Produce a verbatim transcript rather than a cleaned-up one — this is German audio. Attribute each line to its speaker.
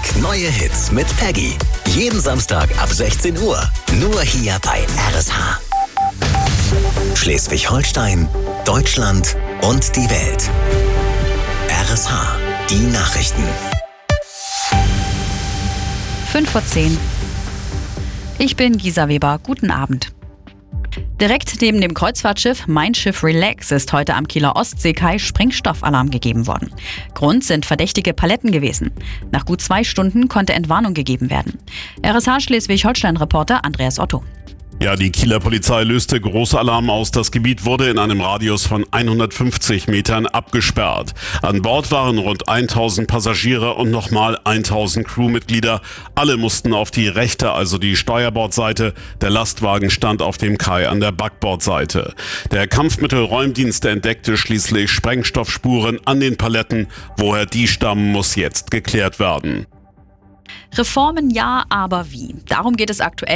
Speaker 1: neue Hits mit Peggy. Jeden Samstag ab sechzehn Uhr. Nur hier bei R S H. Schleswig-Holstein, Deutschland und die Welt. R S H, die Nachrichten.
Speaker 2: fünf vor zehn. Ich bin Gisa Weber. Guten Abend. Direkt neben dem Kreuzfahrtschiff Mein Schiff Relax ist heute am Kieler Ostseekai Sprengstoffalarm gegeben worden. Grund sind verdächtige Paletten gewesen. Nach gut zwei Stunden konnte Entwarnung gegeben werden. R S H Schleswig-Holstein-Reporter Andreas Otto.
Speaker 3: Ja, die Kieler Polizei löste große Alarm aus. Das Gebiet wurde in einem Radius von hundertfünfzig Metern abgesperrt. An Bord waren rund tausend Passagiere und nochmal tausend Crewmitglieder. Alle mussten auf die rechte, also die Steuerbordseite. Der Lastwagen stand auf dem Kai an der Backbordseite. Der Kampfmittelräumdienst entdeckte schließlich Sprengstoffspuren an den Paletten. Woher die stammen, muss jetzt geklärt werden.
Speaker 2: Reformen ja, aber wie? Darum geht es aktuell